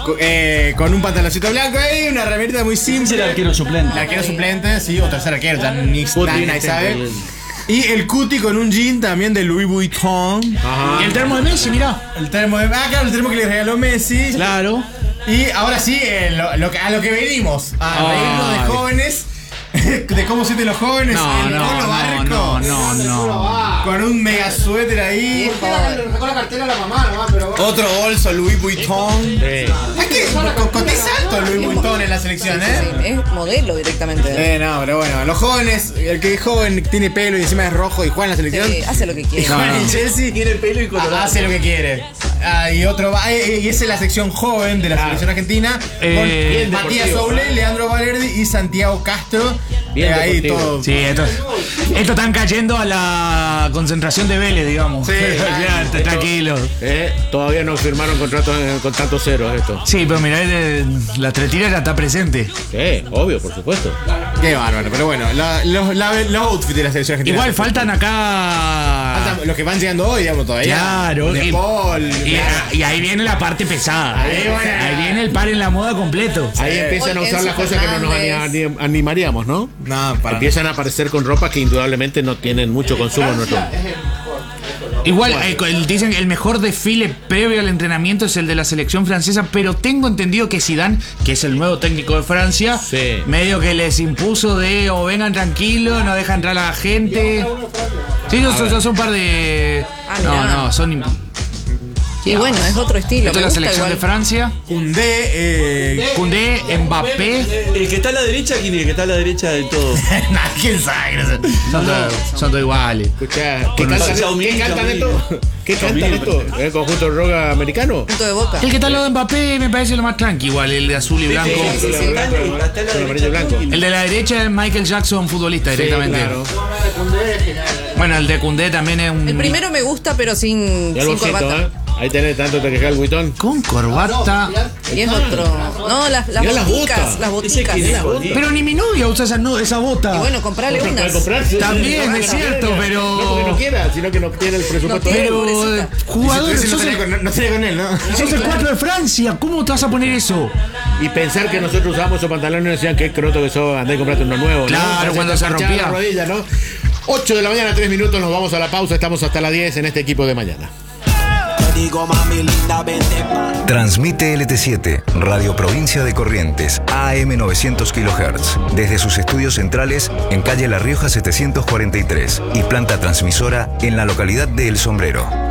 con un pantaloncito blanco ahí, una remerita muy simple. Es el arquero suplente. El arquero suplente, sí, o tercer arquero, ya ni nadie sabe. Y el cuti con un jean también de Louis Vuitton. Ajá. Y el termo de Messi, mirá. El termo de... claro, el termo que le regaló Messi. Claro. Y ahora sí, a lo que venimos, a reírnos de jóvenes, de cómo sienten los jóvenes, con un mega suéter ahí. Le sacó la cartera a la mamá nomás, pero bueno. Otro bolso Louis Vuitton. Es que cotiza alto Louis Vuitton en la selección, Sí, es modelo directamente. No, pero bueno, los jóvenes, el que es joven tiene pelo y encima es rojo y juega en la selección. Sí, hace lo que quiere. Juega en Chelsea, Tiene pelo y colorado. hace lo que quiere. Y otro va, y esa es la sección joven de la selección argentina, con Matías Soule, Leandro Valerdi y Santiago Castro. Ahí todo. Sí, esto están cayendo a la concentración de Vélez, digamos. Sí, ya, tranquilo. Todavía no firmaron contratos con tantos ceros esto. Sí, pero mirá, la atletía ya está presente. Sí, obvio, por supuesto. Qué bárbaro, pero bueno, los outfits de la selección argentina. Igual faltan acá. Faltan los que van llegando hoy, digamos, todavía. Claro, De Paul. y ahí viene la parte pesada. Ahí viene el par en la moda completo. Ahí empiezan a usar las cosas que no nos animaríamos, ¿no? No, para Empiezan a aparecer con ropa que indudablemente no tienen mucho consumo en nuestro. Igual dicen que el mejor desfile previo al entrenamiento es el de la selección francesa, pero tengo entendido que Zidane, que es el nuevo técnico de Francia, sí, medio que les impuso de vengan tranquilos, no dejan entrar a la gente. Sí, son un par de. No, son. Y bueno, es otro estilo. Esto es la selección de Francia. Koundé, Mbappé. El que está a la derecha, ¿quién es? El que está a la derecha del todo. ¿Quién sabe? Son todos iguales. Escuchá, ¿qué cantan esto? ¿Qué cantan esto? ¿El conjunto rock americano? Punto de Boca. El que está al lado de Mbappé me parece lo más tranqui, igual, el de azul y blanco. Sí. Con amarillo y blanco. El de la derecha es Michael Jackson, futbolista directamente. Claro. Bueno, el de Koundé también es un. El primero me gusta, pero sin corbata. Ahí tenés tanto te queja el Vuitton. Con corbata. Y es otro. No, las boticas. Las boticas. Pero ni mi novia usa esa bota. Y bueno, comprale unas. También es cierto, pero. No porque no quiera, sino que no tiene el presupuesto. Pero jugadores, No sería con él, ¿no? sos el 4 de Francia, ¿cómo te vas a poner eso? Y pensar que nosotros usamos esos pantalones y decían que croto que sos, andá y comprate uno nuevo. Claro, ¿no? cuando se rompía la rodilla, ¿no? 8 de la mañana, 3 minutos, nos vamos a la pausa, estamos hasta las 10 en este equipo de mañana. Transmite LT7, Radio Provincia de Corrientes, AM 900 kHz, desde sus estudios centrales en calle La Rioja 743 y planta transmisora en la localidad de El Sombrero.